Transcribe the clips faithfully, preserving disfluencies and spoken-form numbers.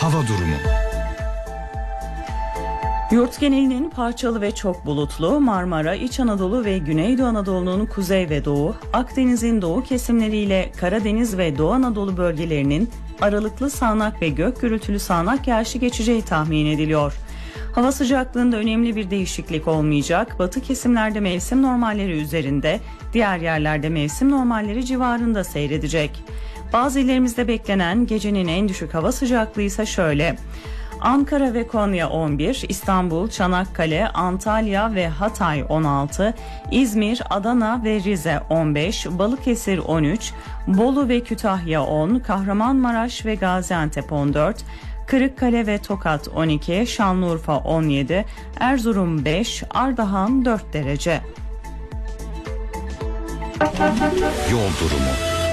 hava durumu. Yurt genelinin parçalı ve çok bulutlu, Marmara, İç Anadolu ve Güneydoğu Anadolu'nun kuzey ve doğu, Akdeniz'in doğu kesimleriyle Karadeniz ve Doğu Anadolu bölgelerinin aralıklı sağanak ve gök gürültülü sağanak yağışı geçeceği tahmin ediliyor. Hava sıcaklığında önemli bir değişiklik olmayacak. Batı kesimlerde mevsim normalleri üzerinde, diğer yerlerde mevsim normalleri civarında seyredecek. Bazı illerimizde beklenen gecenin en düşük hava sıcaklığı ise şöyle: Ankara ve Konya on bir, İstanbul, Çanakkale, Antalya ve Hatay on altı, İzmir, Adana ve Rize on beş, Balıkesir on üç, Bolu ve Kütahya on, Kahramanmaraş ve Gaziantep on dört, Kırıkkale ve Tokat on iki, Şanlıurfa on yedi, Erzurum beş, Ardahan dört derece. Yol durumu.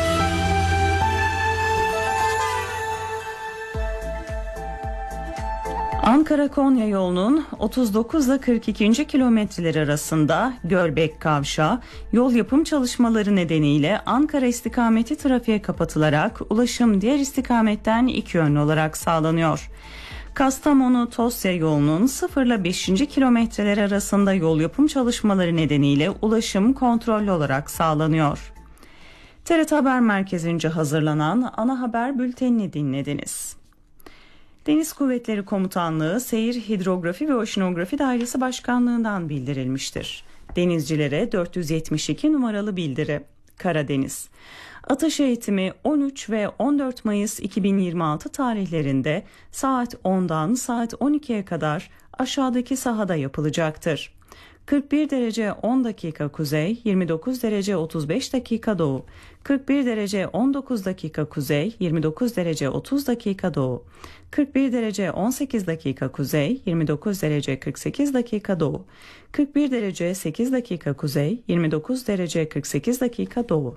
Ankara-Konya yolunun otuz dokuz ile kırk ikinci kilometreleri arasında Gölbek Kavşağı yol yapım çalışmaları nedeniyle Ankara istikameti trafiğe kapatılarak ulaşım diğer istikametten iki yönlü olarak sağlanıyor. Kastamonu-Tosya yolunun sıfır ile beşinci kilometreleri arasında yol yapım çalışmaları nedeniyle ulaşım kontrollü olarak sağlanıyor. T R T Haber Merkezi'nce hazırlanan ana haber bültenini dinlediniz. Deniz Kuvvetleri Komutanlığı Seyir Hidrografi ve Oşinografi Dairesi Başkanlığı'ndan bildirilmiştir. Denizcilere dört yüz yetmiş iki numaralı bildiri. Karadeniz. Atış eğitimi on üç ve on dört Mayıs iki bin yirmi altı tarihlerinde saat ondan saat on ikiye kadar aşağıdaki sahada yapılacaktır. kırk bir derece on dakika kuzey, yirmi dokuz derece otuz beş dakika doğu, kırk bir derece on dokuz dakika kuzey, yirmi dokuz derece otuz dakika doğu, kırk bir derece on sekiz dakika kuzey, yirmi dokuz derece kırk sekiz dakika doğu, kırk bir derece sekiz dakika kuzey, yirmi dokuz derece kırk sekiz dakika doğu.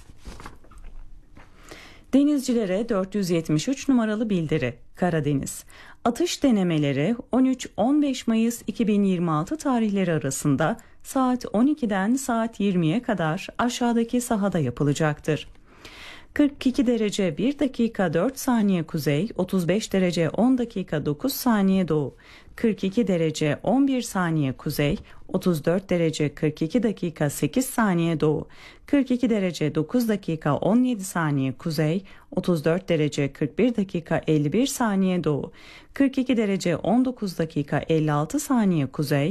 Denizcilere dört yüz yetmiş üç numaralı bildiri. Karadeniz. Atış denemeleri on üç on beş Mayıs iki bin yirmi altı tarihleri arasında saat on ikiden saat yirmiye kadar aşağıdaki sahada yapılacaktır. kırk iki derece bir dakika dört saniye kuzey, otuz beş derece on dakika dokuz saniye doğu, kırk iki derece on bir saniye kuzey, otuz dört derece kırk iki dakika sekiz saniye doğu, kırk iki derece dokuz dakika on yedi saniye kuzey, otuz dört derece kırk bir dakika elli bir saniye doğu, kırk iki derece on dokuz dakika elli altı saniye kuzey,